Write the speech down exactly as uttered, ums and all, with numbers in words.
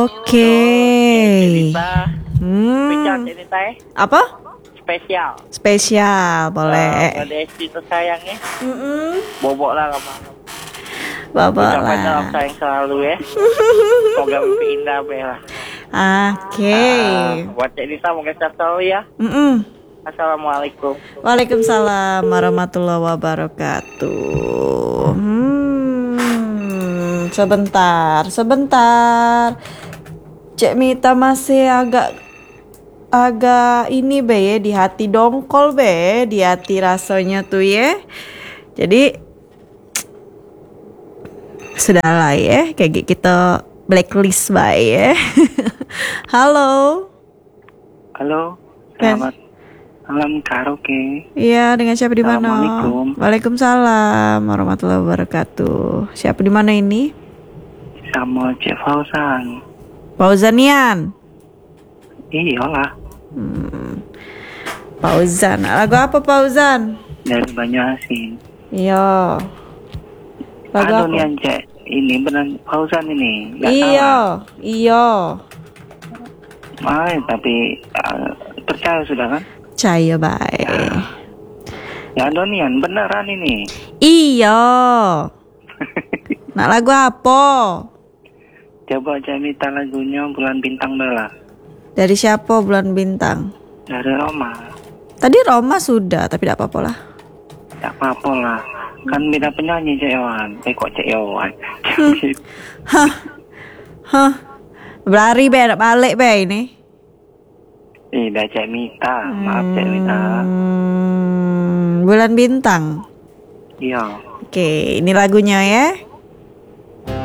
Oke. Cerita spesial Hmm. cerita ya. Apa? Spesial. Spesial, boleh. Uh, ada istri tersayang ya. Mm-mm. Bobok lah kamu. Bapak Ucapan dalam lah. sayang selalu ya. Semoga mimpi indah Bella. Oke. Uh, buat Cik Nisa moga sehat selalu ya. Mm-mm. Assalamualaikum. Waalaikumsalam warahmatullahi wabarakatuh. Hmm, sebentar, sebentar. Cek Mita masih agak agak ini be ya, di hati dongkol be, di hati rasanya tuh ya. Jadi sudahlah ya, kayak kita blacklist bae ya. Halo. Halo, selamat malam karaoke. Iya, dengan siapa di mana? Assalamualaikum. Waalaikumsalam warahmatullahi wabarakatuh. Siapa di mana ini? Sama Cik Fauzan. Fauzanian. Iyalah, Hmm. Fauzan. Lagu apa Fauzan? dari Banyuasin. Iya. Lagu Aduh apa? nih Cik, ini benar Fauzan ini. Nggak Iya, salah. iya. Ay, tapi uh, percaya sudah kan? Caya baik. Ya Donian, beneran ini. Iya. Nak lagu apa? Coba Cik minta lagunya Bulan Bintang Bella. Dari siapa Bulan Bintang? Dari Roma. Tadi Roma sudah, tapi tidak apa-apa lah. Tak apa-apa lah. Kan beda penyanyi Cik Yohan. Eh kok Cik Yohan? Hah. Hah. Berlari be, nak balik be ini. Eh, dah Cik Mita. Maaf Cik Mita. Hmm, Bulan Bintang. Iya. Oke, ini lagunya ya.